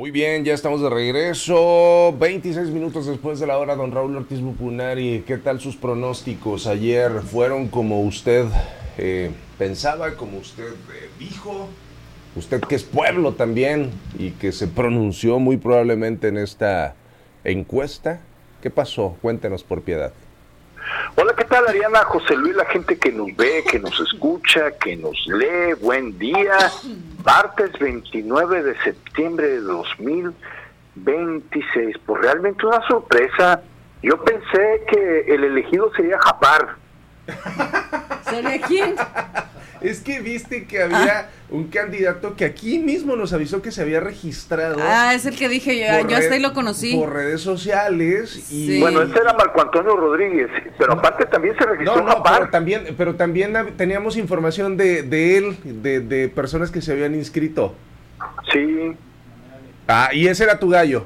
Muy bien, ya estamos de regreso, 26 minutos después de la hora, don Raúl Ortiz Bupunari. ¿Qué tal sus pronósticos? Ayer fueron como usted pensaba, como usted dijo, usted que es pueblo también y que se pronunció muy probablemente en esta encuesta. ¿Qué pasó? Cuéntenos por piedad. Hola, ¿qué tal, Ariana, José Luis, la gente que nos ve, que nos escucha, que nos lee? Buen día. Martes 29 de septiembre de 2026. Pues realmente una sorpresa. Yo pensé que el elegido sería Japar. ¿Sería quién? Es que viste que había un candidato que aquí mismo nos avisó que se había registrado. Es el que dije yo hasta ahí lo conocí. Por redes sociales. Y sí. Bueno, este era Marco Antonio Rodríguez, pero aparte también se registró Japar. Pero también teníamos información de él, de personas que se habían inscrito. Sí. Y ese era tu gallo.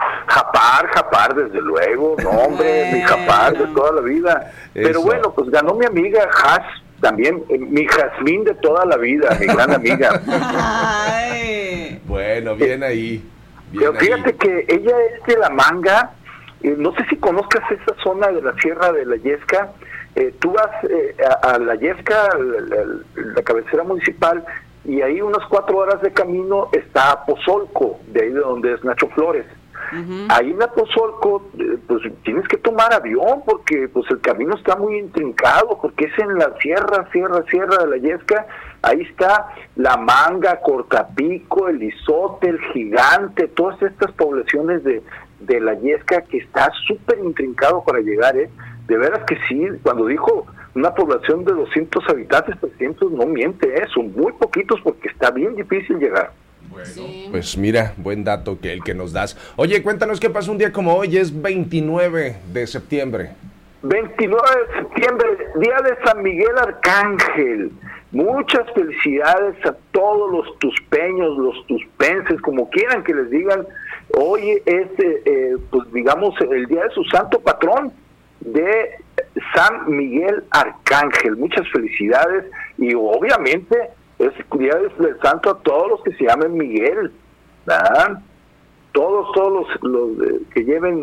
Japar, desde luego, no hombre, mi Japar de toda la vida. Pero Eso. bueno, pues ganó mi amiga Has, también, mi Jazmín de toda la vida, mi gran amiga. Ay. Bueno, bien ahí. Pero fíjate que ella es de La Manga, no sé si conozcas esa zona de la Sierra de la Yesca. Tú vas a La Yesca, la cabecera municipal, y ahí unas 4 horas de camino está Apozolco, de ahí de donde es Nacho Flores. Uh-huh. Ahí en Apozolco, pues tienes que tomar avión porque pues el camino está muy intrincado, porque es en la sierra de la Yesca. Ahí está La Manga, Cortapico, El Izote, El Gigante, todas estas poblaciones de la Yesca, que está súper intrincado para llegar, De veras que sí, cuando dijo una población de 200 habitantes, 300, no miente, son muy poquitos porque está bien difícil llegar. Bueno, sí. Pues mira, buen dato que el que nos das. Oye, cuéntanos qué pasó un día como hoy, es 29 de septiembre. 29 de septiembre, día de San Miguel Arcángel. Muchas felicidades a todos los tuspeños, los tuspenses, como quieran que les digan. Hoy es, pues digamos, el día de su santo patrón, de San Miguel Arcángel. Muchas felicidades y obviamente es día del santo a todos los que se llamen Miguel, ¿verdad? Todos los que lleven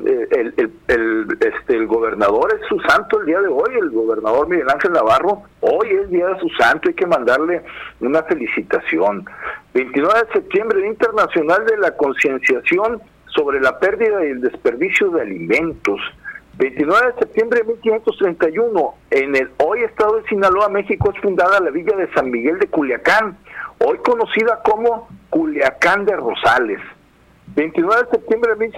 el gobernador es su santo el día de hoy, el gobernador Miguel Ángel Navarro. Hoy es día de su santo, hay que mandarle una felicitación. 29 de septiembre, Día Internacional de la Concienciación sobre la Pérdida y el Desperdicio de Alimentos. 29 de septiembre de 1531, en el hoy estado de Sinaloa, México, es fundada la villa de San Miguel de Culiacán, hoy conocida como Culiacán de Rosales. 29 de septiembre de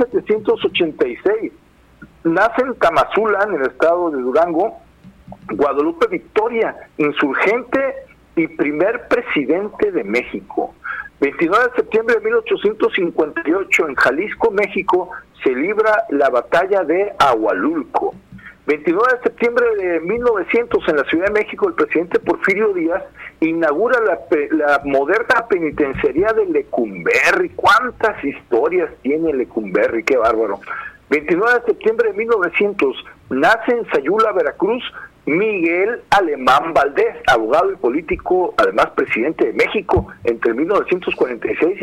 1786, nace en Tamazula, en el estado de Durango, Guadalupe Victoria, insurgente y primer presidente de México. 29 de septiembre de 1858, en Jalisco, México, se libra la batalla de Ahualulco. 29 de septiembre de 1900, en la Ciudad de México, el presidente Porfirio Díaz inaugura la moderna penitenciaría de Lecumberri. ¿Cuántas historias tiene Lecumberri? ¡Qué bárbaro! 29 de septiembre de 1900, nace en Sayula, Veracruz, Miguel Alemán Valdés, abogado y político, además presidente de México entre 1946 y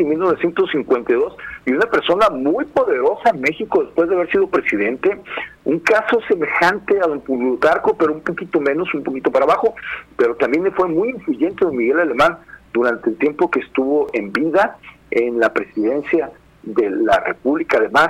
1952, y una persona muy poderosa en México después de haber sido presidente. Un caso semejante a don Plutarco, pero un poquito menos, un poquito para abajo, pero también le fue muy influyente don Miguel Alemán durante el tiempo que estuvo en vida en la presidencia de la República, además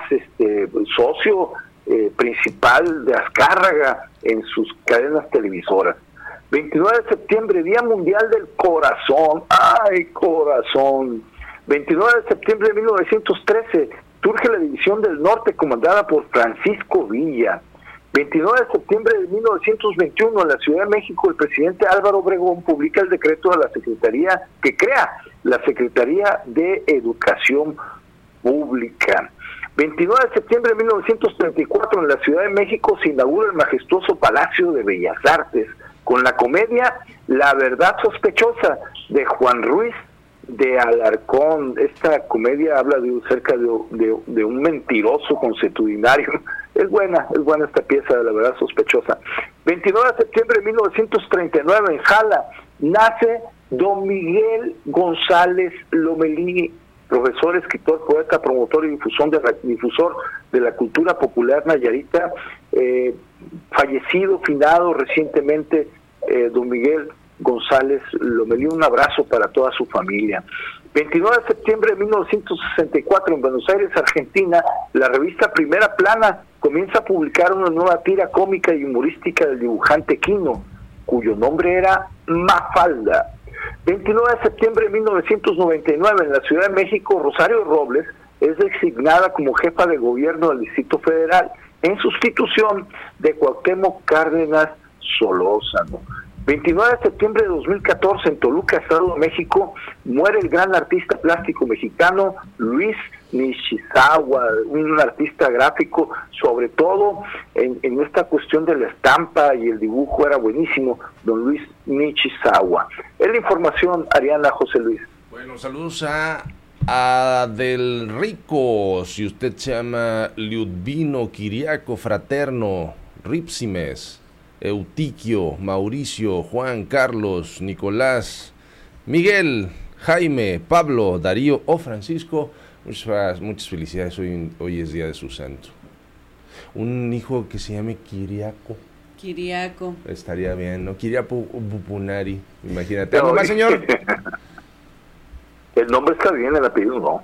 socio principal de Azcárraga en sus cadenas televisoras. 29 de septiembre, Día Mundial del Corazón. ¡Ay, corazón! 29 de septiembre de 1913, surge la División del Norte comandada por Francisco Villa. 29 de septiembre de 1921, en la Ciudad de México, el presidente Álvaro Obregón publica el decreto de la Secretaría, que crea la Secretaría de Educación Pública. 29 de septiembre de 1934, en la Ciudad de México, se inaugura el majestuoso Palacio de Bellas Artes, con la comedia La Verdad Sospechosa, de Juan Ruiz de Alarcón. Esta comedia habla acerca de un mentiroso consuetudinario. Es buena esta pieza de La Verdad Sospechosa. 29 de septiembre de 1939, en Jala, nace don Miguel González Lomelí profesor, escritor, poeta, promotor y difusor de la cultura popular nayarita, fallecido, finado recientemente, don Miguel González Lomelí. Un abrazo para toda su familia. 29 de septiembre de 1964, en Buenos Aires, Argentina, la revista Primera Plana comienza a publicar una nueva tira cómica y humorística del dibujante Quino, cuyo nombre era Mafalda. 29 de septiembre de 1999, en la Ciudad de México, Rosario Robles es designada como jefa de gobierno del Distrito Federal, en sustitución de Cuauhtémoc Cárdenas Solórzano. 29 de septiembre de 2014, en Toluca, Estado de México, muere el gran artista plástico mexicano Luis Nishizawa, un artista gráfico, sobre todo en esta cuestión de la estampa y el dibujo era buenísimo, don Luis Nishizawa. Es la información, Ariana, José Luis. Bueno, saludos a Del Rico, si usted se llama Liudvino, Kiriaco, Fraterno, Ripsimes, Eutiquio, Mauricio, Juan, Carlos, Nicolás, Miguel, Jaime, Pablo, Darío o Francisco. Muchas felicidades, hoy es día de su santo. Un hijo que se llame Kiriaco. Kiriaco. Estaría bien, ¿no? Kiriaco Bupunari, imagínate. ¿Algo más, señor? El nombre está bien, el apellido no.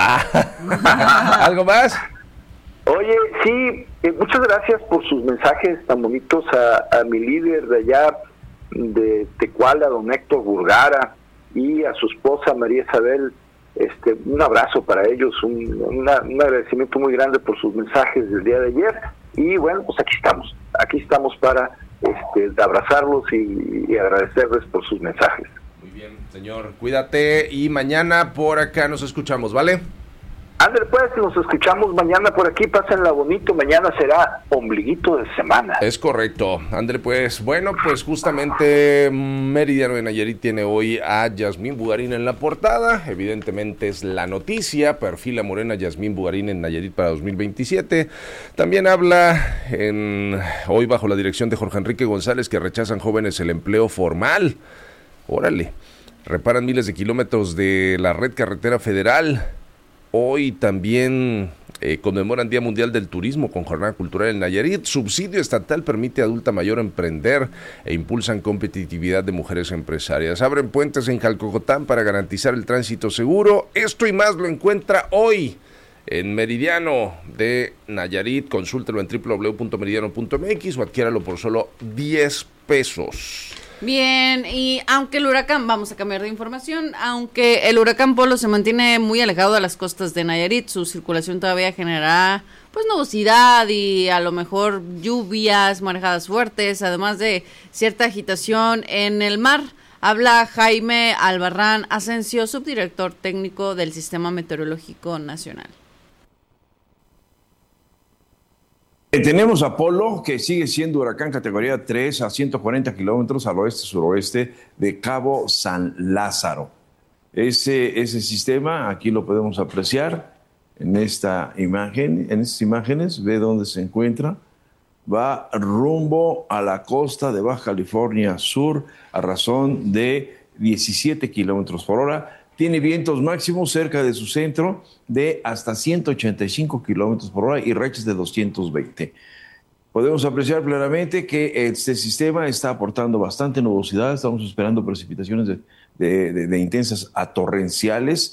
¿Algo más? Oye, sí, muchas gracias por sus mensajes tan bonitos a mi líder de allá de Tecuala, don Héctor Burgara, y a su esposa María Isabel. Un abrazo para ellos, un agradecimiento muy grande por sus mensajes del día de ayer. Y bueno, pues aquí estamos para abrazarlos y agradecerles por sus mensajes. Muy bien, señor, cuídate y mañana por acá nos escuchamos, ¿vale? Ándale, pues, nos escuchamos mañana por aquí, pásenla bonito, mañana será ombliguito de semana. Es correcto, André, pues, bueno, pues justamente Meridiano de Nayarit tiene hoy a Yasmín Bugarín en la portada, evidentemente es la noticia, perfila Morena Yasmín Bugarín en Nayarit para 2027, también habla hoy bajo la dirección de Jorge Enrique González que rechazan jóvenes el empleo formal, órale, reparan miles de kilómetros de la red carretera federal. Hoy también conmemoran Día Mundial del Turismo con jornada cultural en Nayarit. Subsidio estatal permite a adulta mayor emprender e impulsan competitividad de mujeres empresarias. Abren puentes en Jalcocotán para garantizar el tránsito seguro. Esto y más lo encuentra hoy en Meridiano de Nayarit. Consúltelo en www.meridiano.mx o adquiéralo por solo 10 pesos. Bien, y aunque el huracán, vamos a cambiar de información, aunque el huracán Polo se mantiene muy alejado de las costas de Nayarit, su circulación todavía generará pues nubosidad y a lo mejor lluvias, marejadas fuertes, además de cierta agitación en el mar. Habla Jaime Albarrán Asensio, subdirector técnico del Sistema Meteorológico Nacional. Tenemos a Polo, que sigue siendo huracán categoría 3 a 140 kilómetros al oeste-suroeste de Cabo San Lázaro. Ese sistema, aquí lo podemos apreciar en esta imagen, en estas imágenes, ve dónde se encuentra. Va rumbo a la costa de Baja California Sur a razón de 17 kilómetros por hora. Tiene vientos máximos cerca de su centro de hasta 185 kilómetros por hora y rachas de 220. Podemos apreciar claramente que este sistema está aportando bastante nubosidad. Estamos esperando precipitaciones de intensas a torrenciales